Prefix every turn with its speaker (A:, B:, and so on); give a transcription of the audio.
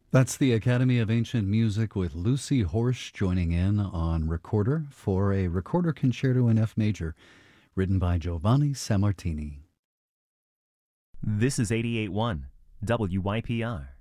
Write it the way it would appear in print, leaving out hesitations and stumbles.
A: That's the Academy of Ancient Music with Lucy Horsch joining in on Recorder for a Recorder Concerto in F major, written by Giovanni Sammartini.
B: This is 88.1 WYPR.